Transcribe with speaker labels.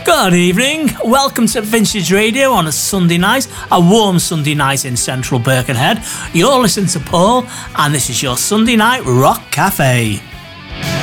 Speaker 1: Good evening, welcome to Vintage Radio on a Sunday night, a warm Sunday night in central Birkenhead. You're listening to Paul, and this is your Sunday Night Rock Cafe.